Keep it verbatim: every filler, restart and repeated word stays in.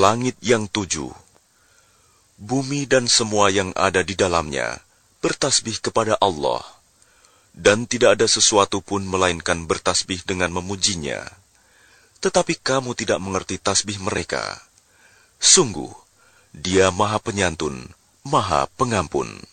Langit yang tujuh, bumi dan semua yang ada di dalamnya bertasbih kepada Allah, dan tidak ada sesuatu pun melainkan bertasbih dengan memujinya. Tetapi kamu tidak mengerti tasbih mereka. Sungguh, Dia Maha Penyantun, Maha Pengampun.